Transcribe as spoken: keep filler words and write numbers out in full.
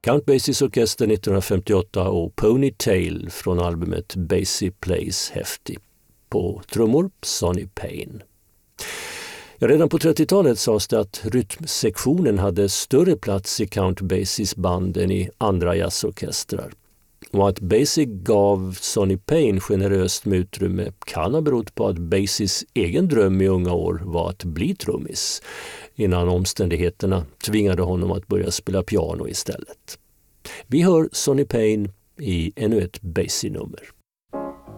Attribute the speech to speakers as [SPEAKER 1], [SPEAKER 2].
[SPEAKER 1] Count Basies orkester nittonhundrafemtioåtta och Ponytail från albumet Basie Plays Hefty. På trummor Sonny Payne. Ja, redan på trettiotalet sades det att rytmsektionen hade större plats i Count Basies band än i andra jazzorkestrar. Och att Basie gav Sonny Payne generöst med utrymme kan ha berott på att Basies egen dröm i unga år var att bli trummis, innan omständigheterna tvingade honom att börja spela piano istället. Vi hör Sonny Payne i ännu ett Basie-nummer.